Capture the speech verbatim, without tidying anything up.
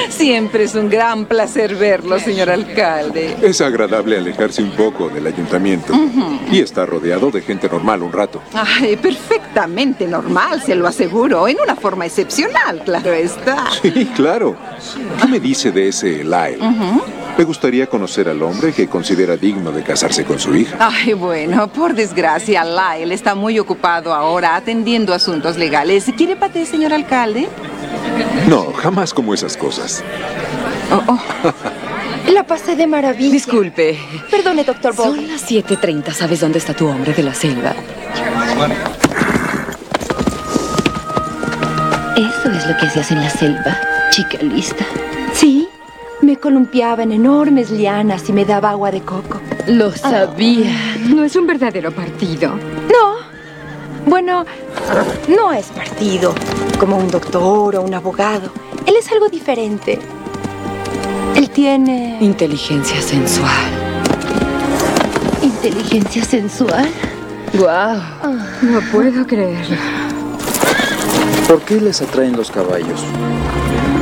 Siempre es un gran placer verlo, señor alcalde. Es agradable alejarse un poco del ayuntamiento. Uh-huh. Y estar rodeado de gente normal un rato. Ay, perfectamente normal, se lo aseguro. En una forma excepcional, claro está. Sí, claro. ¿Qué me dice de ese Lyle? Uh-huh. Me gustaría conocer al hombre que considera digno de casarse con su hija. Ay, bueno, por desgracia, Lyle está muy ocupado ahora atendiendo asuntos legales. ¿Quiere paté, señor alcalde? No, jamás como esas cosas. Oh, oh. La pasé de maravilla. Disculpe. Perdone, doctor Bob. Son las siete treinta. ¿Sabes dónde está tu hombre de la selva? Eso es lo que se hace en la selva, chica lista. Sí. Me columpiaba en enormes lianas y me daba agua de coco. Lo sabía. No es un verdadero partido. No. Bueno, no es partido, como un doctor o un abogado. Él es algo diferente. Él tiene... inteligencia sensual. ¿Inteligencia sensual? Guau. Oh, no puedo creerlo. ¿Por qué les atraen los caballos?